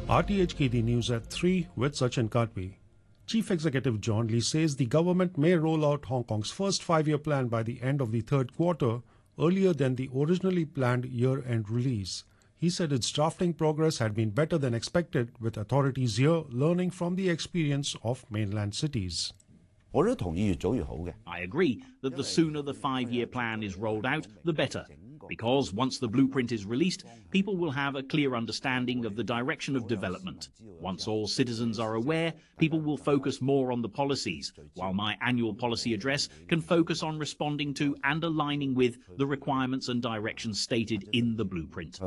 RTHKD News at 3 with Sachin Katwi. Chief Executive John Lee says the government may roll out Hong Kong's first five-year plan by the end of the third quarter, earlier than the originally planned year-end release. He said its drafting progress had been better than expected, with authorities here learning from the experience of mainland cities. I agree that the sooner the five-year plan is rolled out, the better. Because once the blueprint is released, people will have a clear understanding of the direction of development. Once all citizens are aware, people will focus more on the policies, while my annual policy address can focus on responding to and aligning with the requirements and directions stated in the blueprint.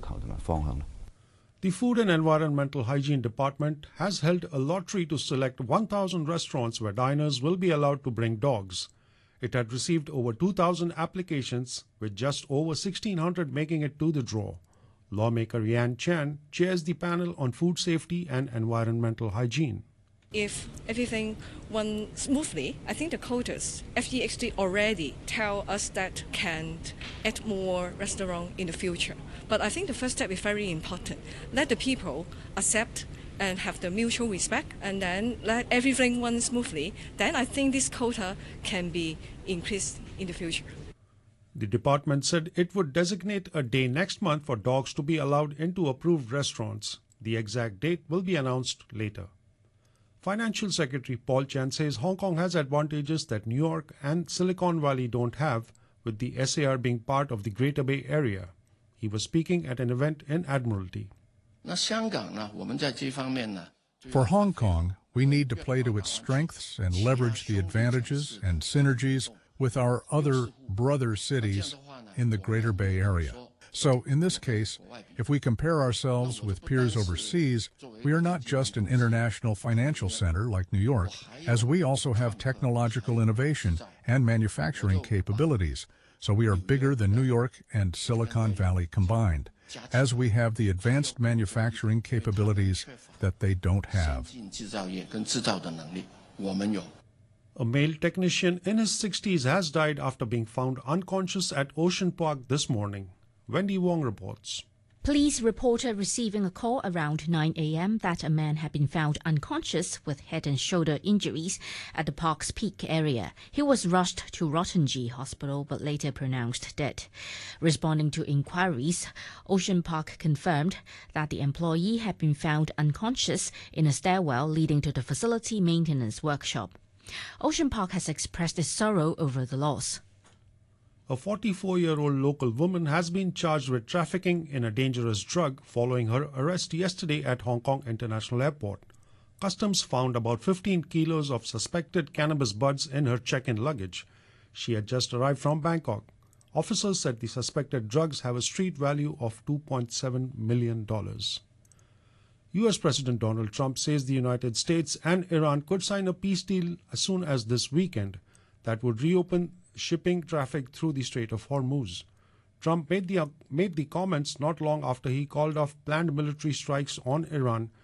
The Food and Environmental Hygiene Department has held a lottery to select 1,000 restaurants where diners will be allowed to bring dogs. It had received over 2,000 applications, with just over 1,600 making it to the draw. Lawmaker Yan Chan chairs the panel on food safety and environmental hygiene. If everything went smoothly, I think the quotas, FEHD already tell us that can add more restaurants in the future. But I think the first step is very important. Let the people accept and have the mutual respect, and then let everything run smoothly. Then I think this quota can be increased in the future. The department said it would designate a day next month for dogs to be allowed into approved restaurants. The exact date will be announced later. Financial Secretary Paul Chan says Hong Kong has advantages that New York and Silicon Valley don't have, with the SAR being part of the Greater Bay Area. He was speaking at an event in Admiralty. For Hong Kong, we need to play to its strengths and leverage the advantages and synergies with our other brother cities in the Greater Bay Area. So in this case, if we compare ourselves with peers overseas, we are not just an international financial center like New York, as we also have technological innovation and manufacturing capabilities. So we are bigger than New York and Silicon Valley combined, as we have the advanced manufacturing capabilities that they don't have. A male technician in his 60s has died after being found unconscious at Ocean Park this morning. Wendy Wong reports. Police reported receiving a call around 9 a.m. that a man had been found unconscious with head and shoulder injuries at the Park's Peak area. He was rushed to Rottenji Hospital but later pronounced dead. Responding to inquiries, Ocean Park confirmed that the employee had been found unconscious in a stairwell leading to the facility maintenance workshop. Ocean Park has expressed its sorrow over the loss. A 44-year-old local woman has been charged with trafficking in a dangerous drug following her arrest yesterday at Hong Kong International Airport. Customs found about 15 kilos of suspected cannabis buds in her check-in luggage. She had just arrived from Bangkok. Officers said the suspected drugs have a street value of $2.7 million. U.S. President Donald Trump says the United States and Iran could sign a peace deal as soon as this weekend that would reopen shipping traffic through the Strait of Hormuz. Trump made the comments not long after he called off planned military strikes on Iran